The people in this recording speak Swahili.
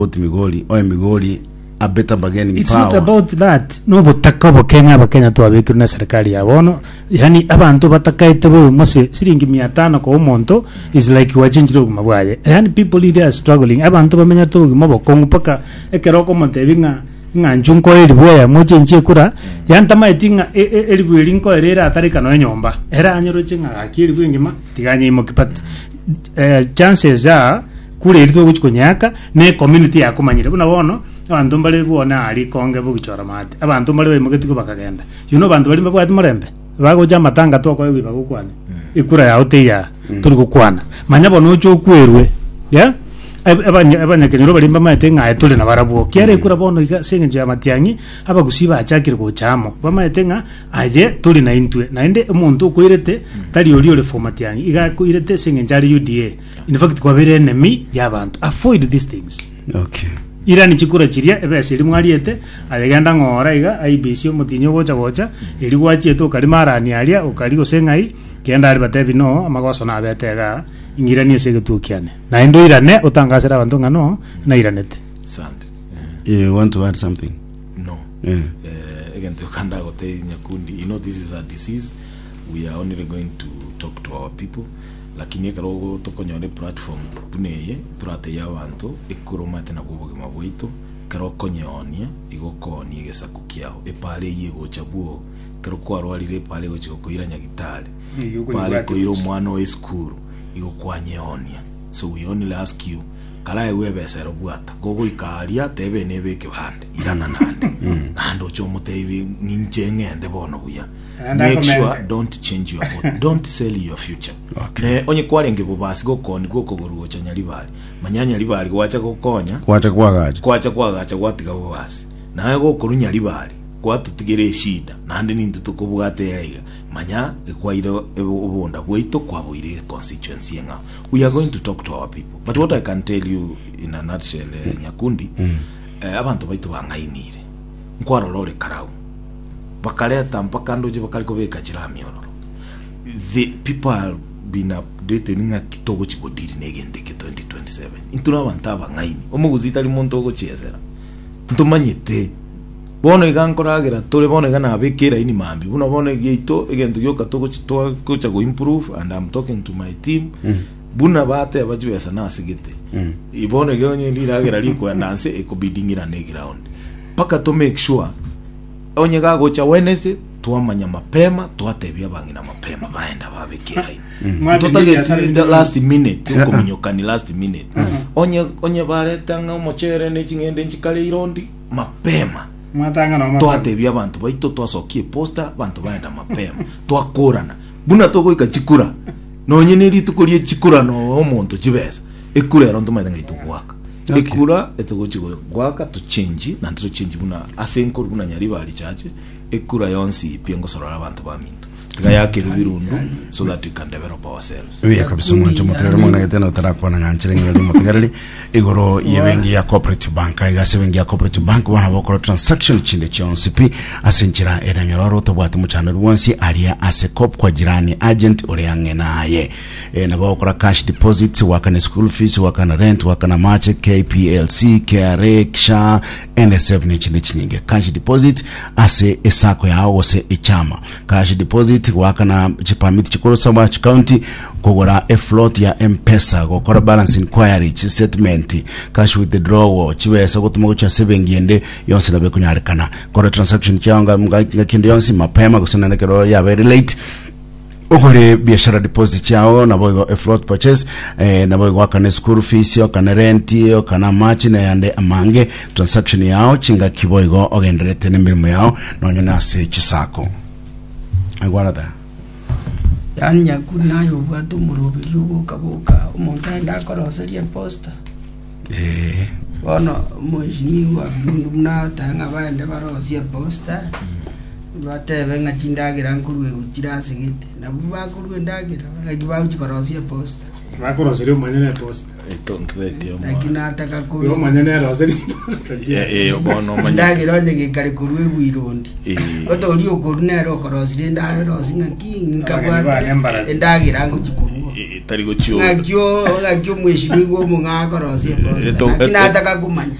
Migori or Migori a better bargaining it's power. It's not about that. No, but takobo Kenya to abiki na serikali ya wono. Yani abantu batakaite bo mose siringi 500 kwa umonto is like wachinjiro kumabwaye. Yani people there are struggling. Abantu bamenya to kumaboko mpaka ekeroko montebinga nganjunko elibwe moje nje kura yantama etinga elibwe nko erera atarika no nyomba. Era anyoro chinga akiri bwingima tiganye mokipat chances are kule irito kuchikonyaka ne community yakomanyire buna bono abantu mbale buona ali konge bugichora mate abantu mbale bemugeti bakagenda abantu bali mbabwati marembe bagoja matanga to ko biba gukwana ikura ya oteya turi gukwana manya bono cyo kwerwe ya abanya kenyoro bali mbamate nga etule na barabuo kiare ikura bono iga sengenje ya matiangi abagusiba achakire go chamo bamate nga aje tuli na intwe na ende umuntu ukwirete tali oli format yangi iga kuirete sengenje ali UDA in fact kwa bere enemy y'abantu avoid these things. Okay. Irani chikura chiria ebese iri mwariete agenda ngora iga IBC omutinyo gocha iri gwachieto kali marani aria ukali gosengai kenda ari batebi no amagoso na betega ingirani esegetukiane na endo irane utangasira abantu ngano na iranete sand. You want to add something? No. Again to kanda gote Nyakundi, you know this is a disease. We are only going to talk to our people. Lakini karogo tokonyore platform puneye turate yabantu ekuromate na kubogema bwito karokonyonia igokoni gesaku kiao epale yego chabuo karokwarwa lile pale gochikoira nyagitale pale koiro mwana we school igokwanyonia. So we only ask you kala ewe besero bwata gogo ikaria tebe nebeke bande irana nande ando chomotebi ninjengende bono buya. Make sure don't change your vote. Don't sell your future. Okay. Onye kwalenge bobasi gokoni gokogorugo chanyalibali manyanya libali gwacha gokonya kwacha kwagacha gwatiga bobasi naye gokorunya libali gwatutigere shida nande nintu tukobugate yaiga manya ekwairo obonda bwito kwaboire constituency nga. We are going to talk to our people, but what I can tell you in a nutshell Nyakundi abantu baitu bangainire nkwaro lore karau bakaleta mpaka ndoje bakaliko beka chiramyororo. The people have been updated nga kitogo chikodiri negendeke 2027 intuna bantaba ngaini omuguzita limonto go chezera ntumanyete bono igankoragira tole bono igana abekera ini mambi buno bono geito egento yoka togo chitwa kocha go improve, and I'm talking to my team buna bate abajibesa na sigete ibono genye liragira liko ndanse ekobidingira ne ground paka to make sure onye gago cha Wednesday tuamanya mapema tuatebia bangi na mapema baenda babekera ini totage last minute ukominyokani last minute onye baretanga umuchere ne chingende nchikale irondi mapema matanga no tuatebia abantu baito twasokie posta bantu baenda mapema twakorana buna togo ikachikura nonye niri tukorie chikura no omuntu chibesa ekura ronto maitanga itugwaka. Okay. Ekura etogochigo gwaka to change na to change buna asenko buna nyari bali chache ekura yonsi piengo sorara abantu baminto gayake rubirundu so that we can develop ourselves. We kabisa mwancho mutegere mwana getena tarakwa na nganchire ngeli mutegere igoro yebengi ya cooperative bank iga sebengi ya cooperative bank wana bokoro transaction chinde chonsipi asenchira era nyororo to bwatu muchano rwonsi aria asecop kwa jirani agent oriange naye na bokora cash deposits wakana school fees wakana rent wakana match KPLC KRA KSHA NSF ni chinde chinyinge cash deposit ase esako yao se ichama cash deposit wakana chipamiti chikoro saba county kogora a float ya M-Pesa gokora balance inquiry settlement cash withdrawal chiwesa gutuma cha sebengi ende yonse nabe kunyarikana kora transaction cyanga ngakinde yonse mapema gusana nekero ya very late okore biashara deposit yao na boy a float purchase na boy wakana school fees yo kana rent yo kana match na yande amange transaction yao chinga kiboygo ogenderete nemirimo yao nonyona se chisako agwarada yani Nyakuna yo bwato murobiri boka umuntu anda koroseria posta bono mheshimiwa mna tanga baende barosia posta batebe ngachindagira nkurwe gukira sigite nabu bakurwe ndagira bagiba ukorosia posta bakoroseria umanyene posta lakini ataka ko yo manyene roseria posta bono mandagira onye gikari kurwe bwirundi oto uri okurunero korosire ndare rosinga king kabwa ndagira ngo chikuru tari gochio ngakyo mheshimiwa mung'a korosie posta lakini ataka kumanya